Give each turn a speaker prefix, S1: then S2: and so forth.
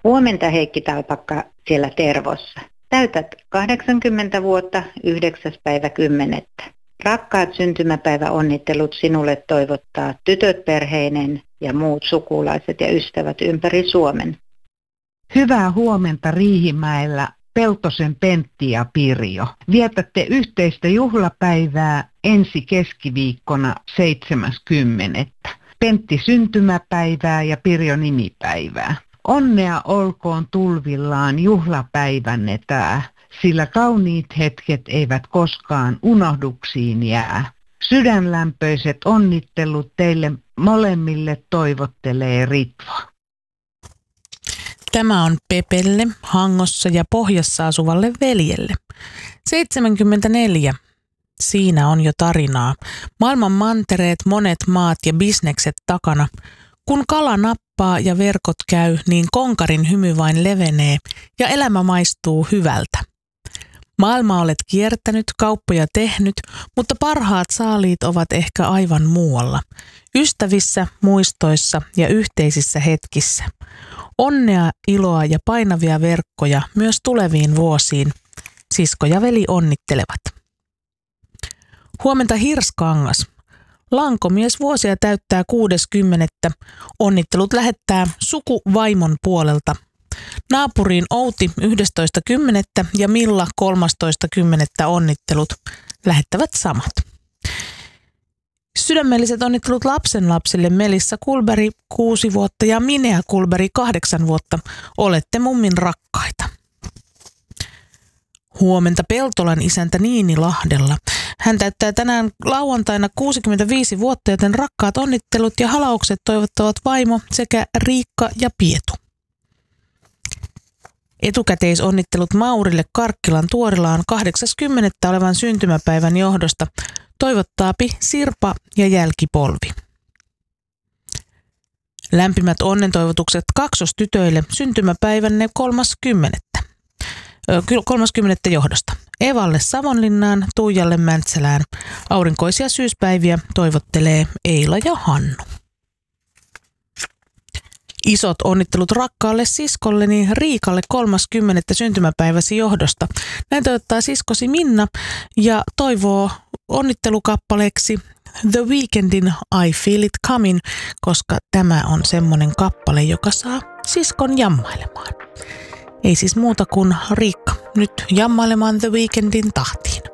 S1: Huomenta Heikki Talpakka siellä Tervossa. Täytät 80 vuotta 9.10. Rakkaat syntymäpäiväonnittelut sinulle toivottaa tytöt perheinen ja muut sukulaiset ja ystävät ympäri Suomen.
S2: Hyvää huomenta Riihimäellä Peltosen Pentti ja Pirjo. Vietätte yhteistä juhlapäivää ensi keskiviikkona 7.10. Pentti syntymäpäivää ja Pirjo nimipäivää. Onnea olkoon tulvillaan juhlapäivänne tää, sillä kauniit hetket eivät koskaan unohduksiin jää. Sydänlämpöiset onnittelut teille molemmille toivottelee Ritva.
S3: Tämä on Pepelle, Hangossa ja Pohjassa asuvalle veljelle. 74. Siinä on jo tarinaa. Maailman mantereet, monet maat ja bisnekset takana. Kun kala nappaa ja verkot käy, niin konkarin hymy vain levenee ja elämä maistuu hyvältä. Maailmaa olet kiertänyt, kauppoja tehnyt, mutta parhaat saaliit ovat ehkä aivan muualla. Ystävissä, muistoissa ja yhteisissä hetkissä. Onnea, iloa ja painavia verkkoja myös tuleviin vuosiin. Sisko ja veli onnittelevat. Huomenta Hirskangas. Lankomies vuosia täyttää 6.10. Onnittelut lähettää sukuvaimon puolelta. Naapuriin Outi 11.10. ja Milla 13.10. onnittelut lähettävät samat. Sydämelliset onnittelut lapsenlapsille Melissa Kulberi 6 vuotta ja Minea Kulberi 8 vuotta. Olette mummin rakkaita. Huomenta Peltolan isäntä Niini Lahdella. Hän täyttää tänään lauantaina 65 vuotta, joten rakkaat onnittelut ja halaukset toivottavat vaimo sekä Riikka ja Pietu. Etukäteisonnittelut Maurille Karkkilan Tuorilaan 8.10. olevan syntymäpäivän johdosta. Toivottaapi Sirpa ja jälkipolvi. Lämpimät onnentoivotukset kaksostytöille syntymäpäivänne 30. johdosta. Evalle Savonlinnaan, Tuijalle Mäntsälään. Aurinkoisia syyspäiviä toivottelee Eila ja Hannu. Isot onnittelut rakkaalle siskolleni Riikalle 30. syntymäpäiväsi johdosta. Näin toivottaa siskosi Minna ja toivoo onnittelukappaleeksi The Weekndin I Feel It Coming, koska tämä on semmonen kappale, joka saa siskon jammailemaan. Ei siis muuta kuin Riikka nyt jammailemaan The Weekndin tahtiin.